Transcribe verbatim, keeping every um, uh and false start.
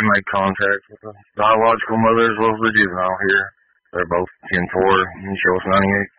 made contact with the biological mother as well as the juvenile here. They're both ten four, and she was ninety-eight.